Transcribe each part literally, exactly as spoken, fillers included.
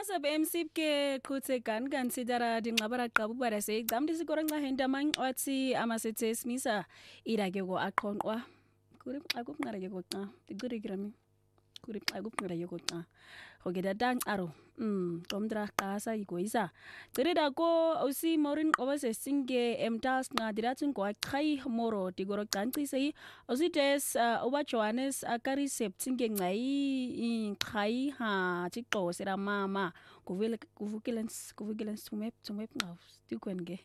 Asa B M C ke khutse kan kan sidara dinqabara qabu bara se igam disikora nxa henta manqwathi amasethe smisa ira ke go aqhonqwa kuri aqunqara ke go xa tiguri grami kuri aqunqara ke go xa go ke datang aro mm tomdra qasa igoisa qirida ko usi morin qoba sesinge emtas nga diratun ko aqhai moro tigoro qanqise usi des uba Johannes akari septinge ngai qhai ha tiqo sira mama kuvile kuvukilens kuvukilens tumep tumep ngaw tikwenge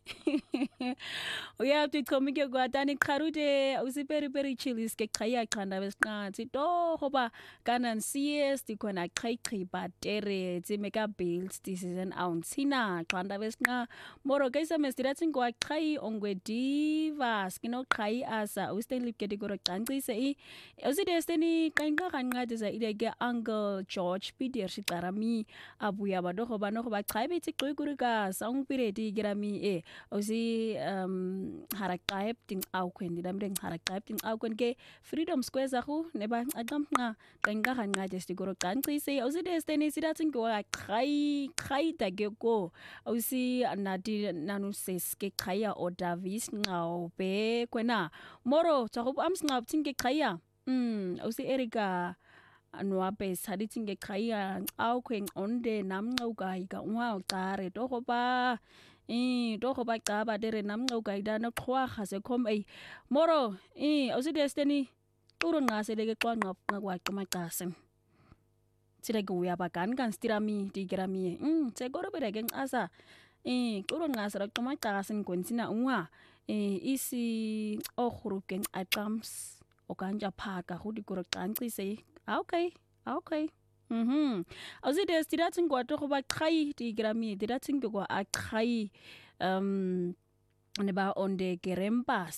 uya tiqomike kwatani qharude usi peri peri chilis ke qhaya qhanda besqanti to hoba kanan cs tikona qhai qhi batere mega bills this is an ounce hina qhanda besqa moro kaisa mesdiratin ko qhai ongwe diva skino qhai asa ustenlip ke digoro qanqise i usidesteni qanqa qanqadisa ileke uncle George Peter shiqarami abuya badogo banogo ba qhai bethi qiqurika sawngpireti girami e usi um haraqaib ting awkwendi damre haraqaib ting awkwen ke freedom square zahu neba aqamqa qanqa qanqadis digoro qanqise usidesteni sidatin ko qhai qhai dageko usi nadi nanuses ke qhaya o Davis ngaube kwena moro tsago ams ngabting ke qhaya mm usi Erika anwape saditing ke qhaya awkwen onde namnqauka ika unwa uqare togoba eh togoba qaba dere namnqauka idana qhwa khase khom ay moro eh usi destiny turu ngaseleke qwanqa ngakwaqa maqasen sila ke uya bakan kan stirami digrami mm segoro bereke ngasa eh turu ngasara qamaqasen konsina unwa eh isi okhruke aqams okanja phaka hudi kuro qanqise okay okay mhm azide stiratin kwato go ba qhai digrami diratin ke kwa aqhai um ne ba onde gerempas